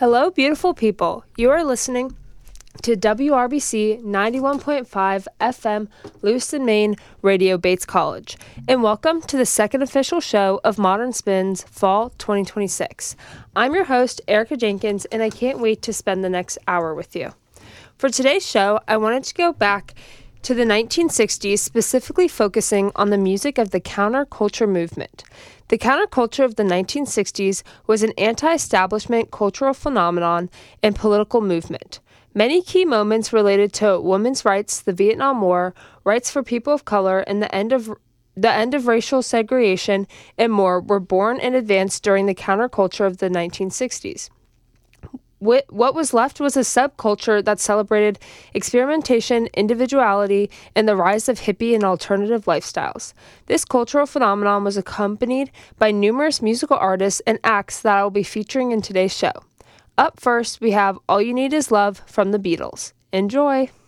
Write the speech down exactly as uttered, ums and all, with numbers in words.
Hello, beautiful people. You are listening to W R B C ninety-one point five F M, Lewiston, Maine, Radio Bates College, and welcome to the second official show of Modern Spins Fall twenty twenty-six. I'm your host, Erica Jenkins, and I can't wait to spend the next hour with you. For today's show, I wanted to go back to the nineteen sixties, specifically focusing on the music of the counterculture movement. The counterculture of the nineteen sixties was an anti-establishment cultural phenomenon and political movement. Many key moments related to women's rights, the Vietnam War, rights for people of color, and the end of the end of racial segregation, and more were born and advanced during the counterculture of the nineteen sixties. What was left was a subculture that celebrated experimentation, individuality, and the rise of hippie and alternative lifestyles. This cultural phenomenon was accompanied by numerous musical artists and acts that I will be featuring in today's show. Up first, we have All You Need Is Love from the Beatles. Enjoy!